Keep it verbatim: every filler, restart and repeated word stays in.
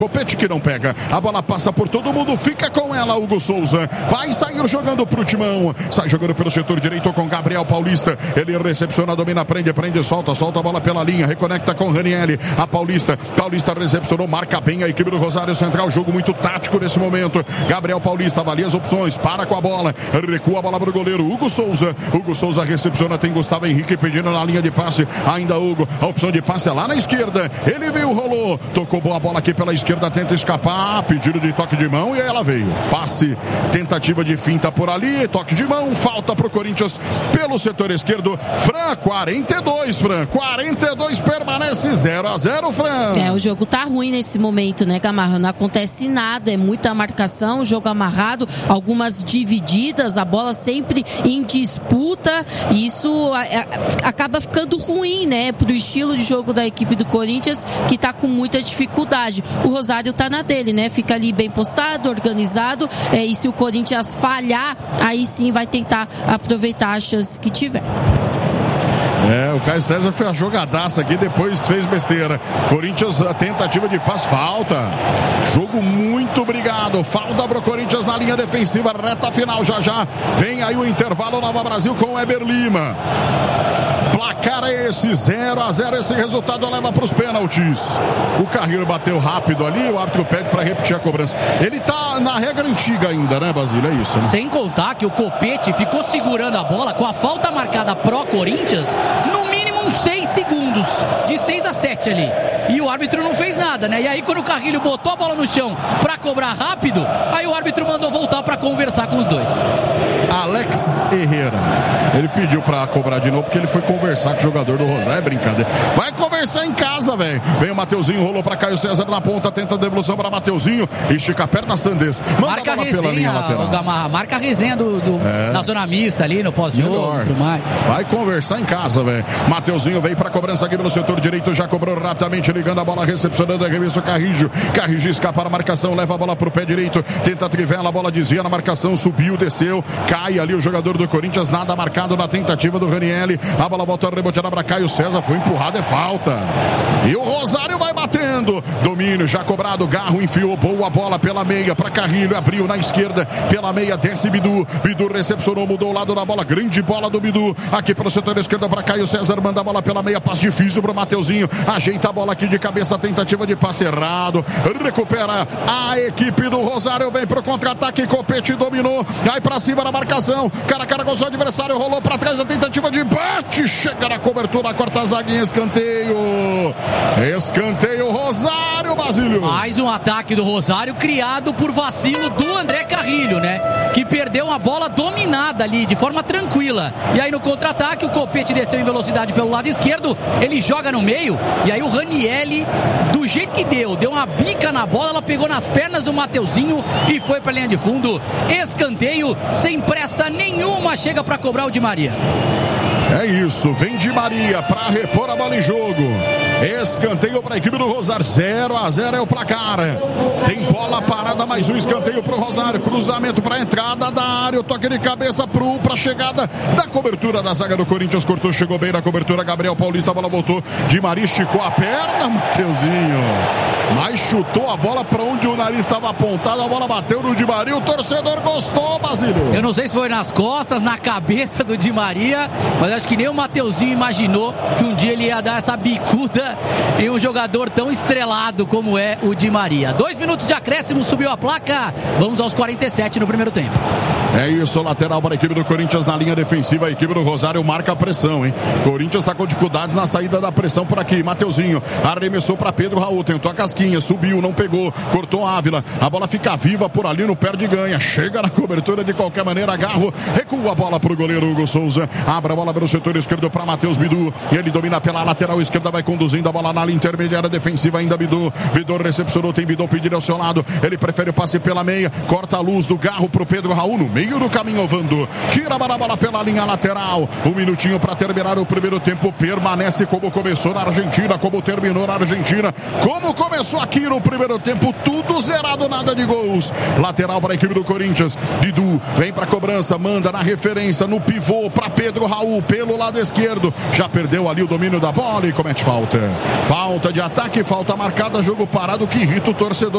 Copete que não pega, a bola passa por todo mundo, fica com ela Hugo Souza, vai sair jogando pro Timão, sai jogando pelo setor direito com Gabriel Paulista, ele recepciona, domina, prende, prende, solta, solta a bola pela linha, reconecta com Ranieri, a Paulista, Paulista recepcionou, marca bem a equipe do Rosário Central, jogo muito tático nesse momento, Gabriel Paulista avalia as opções, para com a bola, recua a bola pro goleiro Hugo Souza, Hugo Souza recepciona, tem Gustavo Henrique pedindo na linha de passe, ainda Hugo, a opção de passe é lá na esquerda, ele veio, rolou, tocou boa bola aqui pela esquerda, tenta escapar, pedido de toque de mão e aí ela veio, passe, tentativa de finta por ali, toque de mão, falta pro Corinthians pelo setor esquerdo. Fran, quarenta e dois, Fran, quarenta e dois, permanece zero a zero, Fran. É, o jogo tá ruim nesse momento, né, Gamarra? Não acontece nada, é muita marcação, jogo amarrado, algumas divididas, a bola sempre em disputa, e isso a, a, acaba ficando ruim, né, pro estilo de jogo da equipe do Corinthians, que tá com muita dificuldade. O Rosário tá na dele, né? Fica ali bem postado, organizado, é, e se o Corinthians falhar, aí sim vai tentar aproveitar as chances que tiver. É, o Caio César fez a jogadaça aqui, depois fez besteira. Corinthians, a tentativa de passe, falta. Jogo muito brigado. Falta pro Corinthians na linha defensiva, reta final já já. Vem aí o intervalo, Nova Brasil com o Eber Lima. Placar é esse, zero a zero, esse resultado leva para os pênaltis. O Carreiro bateu rápido ali, o árbitro pede para repetir a cobrança. Ele tá na regra antiga ainda, né, Basílio? É isso, né? Sem contar que o Copete ficou segurando a bola com a falta marcada pró Corinthians, no mínimo uns seis segundos, de seis a sete ali. E o árbitro não fez nada, né? E aí quando o Carrilho botou a bola no chão para cobrar rápido, aí o árbitro mandou voltar para conversar com os dois. Alex Herrera, ele pediu para cobrar de novo porque ele foi conversar com o jogador do Rosário, é brincadeira. Vai conversar em casa, velho. Vem o Mateuzinho, rolou para Caio César na ponta, tenta a devolução para Mateuzinho, estica a perna, Sandes. Manda marca a bola a resenha, pela linha lateral. Gamarra, marca a resenha do, do, é. na zona mista ali, no pós-jogo. Vai conversar em casa, velho. Mateuzinho veio para cobrança aqui pelo setor direito, já cobrou rapidamente, ligando a bola, recepcionando a revista Carrijo. Carrijo escapa a marcação, leva a bola pro pé direito, tenta a trivela, a bola desvia na marcação, subiu, desceu, cai ali o jogador do Corinthians, nada marcado na tentativa do Ranieri. A bola volta a rebotear para Caio César, foi empurrado, é falta. E o Rosário vai batendo. Domínio já cobrado, Garro enfiou boa bola pela meia para Carrilho, abriu na esquerda, pela meia desce Bidu. Bidu recepcionou, mudou o lado da bola, grande bola do Bidu. Aqui pelo setor esquerdo para Caio César, manda a bola pela meia, passe difícil para o Mateuzinho. Ajeita a bola aqui de cabeça, tentativa de passe errado. Recupera a equipe do Rosário, vem pro contra-ataque, Copete dominou, vai para cima da marcação. Cara a cara com o seu adversário, rolou para trás a tentativa de bate, chega na cobertura, corta a zaga em escanteio. Escanteio Rosário, Basílio. Mais um ataque do Rosário criado por vacilo do André Carrilho, né? Que perdeu uma bola dominada ali de forma tranquila. E aí no contra-ataque o Copete desceu em velocidade pelo lado esquerdo, ele joga no meio e aí o Ranieri, do jeito que deu, deu uma bica na bola, ela pegou nas pernas do Mateuzinho e foi pra linha de fundo. Escanteio, sem pressa nenhuma, chega pra cobrar o Di Maria. É isso, vem Di Maria para repor a bola em jogo. Escanteio para a equipe do Rosário, zero a zero é o placar. Tem bola parada, mais um escanteio para o Rosário. Cruzamento para a entrada da área, o toque de cabeça para a chegada da cobertura da zaga do Corinthians. Cortou, chegou bem na cobertura, Gabriel Paulista, a bola voltou. Di Maria esticou a perna, Mateuzinho. Mas chutou a bola para onde o nariz estava apontado, a bola bateu no Di Maria, o torcedor gostou, Basílio. Eu não sei se foi nas costas, na cabeça do Di Maria, mas acho que nem o Mateuzinho imaginou que um dia ele ia dar essa bicuda em um jogador tão estrelado como é o Di Maria. Dois minutos de acréscimo, subiu a placa, vamos aos quarenta e sete no primeiro tempo. É isso, lateral para a equipe do Corinthians na linha defensiva, a equipe do Rosário marca a pressão, hein? Corinthians está com dificuldades na saída da pressão por aqui, Mateuzinho arremessou para Pedro Raul, tentou a casquinha, subiu, não pegou, cortou a Ávila, a bola fica viva por ali, no perde e ganha, chega na cobertura de qualquer maneira, Garro, recua a bola para o goleiro Hugo Souza, abre a bola pelo setor esquerdo para Matheus Bidu, ele domina pela lateral esquerda, vai conduzindo a bola na linha intermediária defensiva, ainda Bidu, Bidu recepcionou, tem Bidu pedido ao seu lado, ele prefere o passe pela meia, corta a luz do Garro pro Pedro Raul, no meio do caminho, Vando, tira a bola pela linha lateral, um minutinho para terminar o primeiro tempo, permanece como começou na Argentina, como terminou na Argentina, como começou aqui no primeiro tempo, tudo zerado, nada de gols, lateral para a equipe do Corinthians, Bidu, vem para cobrança, manda na referência, no pivô, para Pedro Raul, pelo lado esquerdo, já perdeu ali o domínio da bola e comete falta, falta de ataque, falta marcada, jogo parado que irrita o torcedor.